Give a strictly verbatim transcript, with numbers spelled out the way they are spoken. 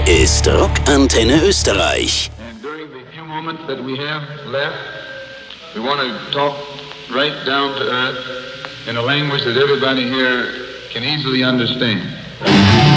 ist Rockantenne Österreich. And during the few moments that we have left, we want to talk right down to earth in a language that everybody here can easily understand.